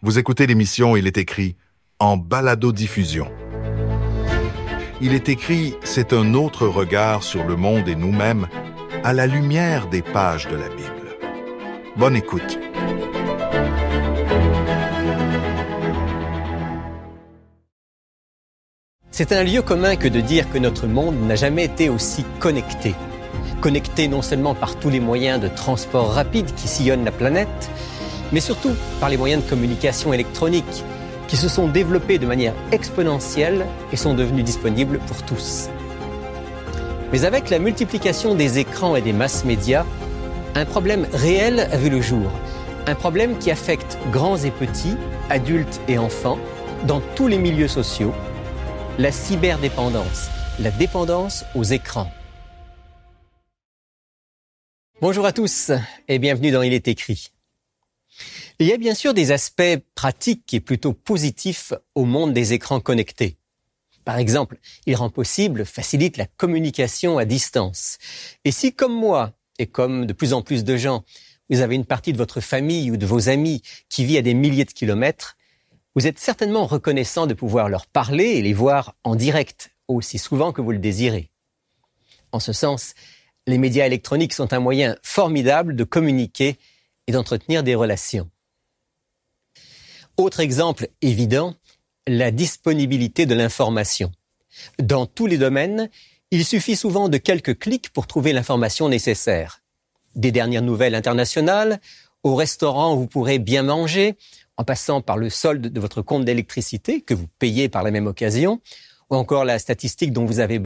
Vous écoutez l'émission Il est écrit en balado-diffusion. Il est écrit, c'est un autre regard sur le monde et nous-mêmes à la lumière des pages de la Bible. Bonne écoute. C'est un lieu commun que de dire que notre monde n'a jamais été aussi connecté. Connecté non seulement par tous les moyens de transport rapide qui sillonnent la planète, mais surtout par les moyens de communication électronique qui se sont développés de manière exponentielle et sont devenus disponibles pour tous. Mais avec la multiplication des écrans et des masses médias, un problème réel a vu le jour. Un problème qui affecte grands et petits, adultes et enfants, dans tous les milieux sociaux, la cyberdépendance, la dépendance aux écrans. Bonjour à tous et bienvenue dans Il est écrit. Il y a bien sûr des aspects pratiques et plutôt positifs au monde des écrans connectés. Par exemple, il rend possible, facilite la communication à distance. Et si, comme moi, et comme de plus en plus de gens, vous avez une partie de votre famille ou de vos amis qui vit à des milliers de kilomètres, vous êtes certainement reconnaissant de pouvoir leur parler et les voir en direct, aussi souvent que vous le désirez. En ce sens, les médias électroniques sont un moyen formidable de communiquer et d'entretenir des relations. Autre exemple évident, la disponibilité de l'information. Dans tous les domaines, il suffit souvent de quelques clics pour trouver l'information nécessaire. Des dernières nouvelles internationales, au restaurant où vous pourrez bien manger, en passant par le solde de votre compte d'électricité que vous payez par la même occasion, ou encore la statistique dont vous avez